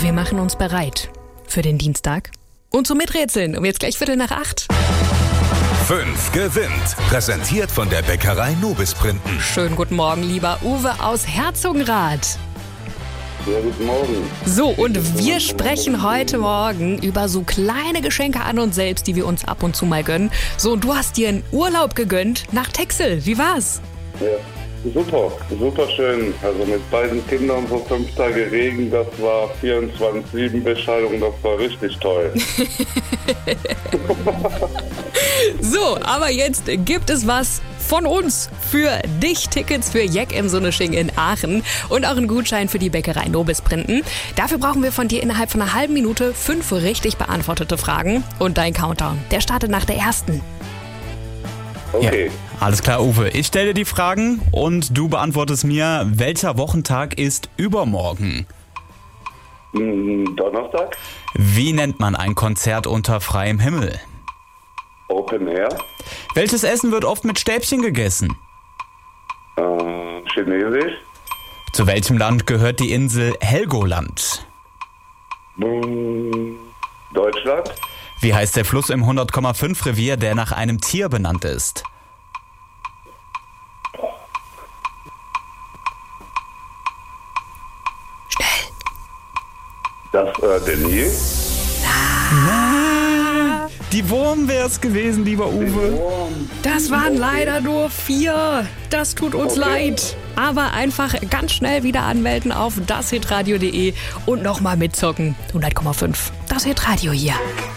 wir machen uns bereit für den Dienstag und zum Miträtseln. Jetzt gleich 7:45. 5 gewinnt. Präsentiert von der Bäckerei Nobis Printen. Schönen guten Morgen, lieber Uwe aus Herzogenrath. Ja, guten Morgen. So, und wir sprechen heute Morgen über so kleine Geschenke an uns selbst, die wir uns ab und zu mal gönnen. So, und du hast dir einen Urlaub gegönnt nach Texel. Wie war's? Ja, super schön. Also mit beiden Kindern so 5 Tage Regen, das war 24/7 Beschallung, das war richtig toll. So, aber jetzt gibt es was von uns für dich. Tickets für Jack im Sonnesching in Aachen und auch einen Gutschein für die Bäckerei Nobis Printen. Dafür brauchen wir von dir innerhalb von einer halben Minute 5 richtig beantwortete Fragen. Und dein Countdown, der startet nach der ersten. Okay. Ja, alles klar, Uwe. Ich stelle dir die Fragen und du beantwortest mir, welcher Wochentag ist übermorgen? Donnerstag, Wie nennt man ein Konzert unter freiem Himmel? Open Air, Welches Essen wird oft mit Stäbchen gegessen? Chinesisch, Zu welchem Land gehört die Insel Helgoland? Deutschland, Wie heißt der Fluss im 100,5 Revier, der nach einem Tier benannt ist? der Nil. Die Wurm wär's gewesen, lieber Uwe. Das waren leider nur 4. Das tut uns leid. Aber einfach ganz schnell wieder anmelden auf dashitradio.de und nochmal mitzocken. 100,5. Das Hitradio hier.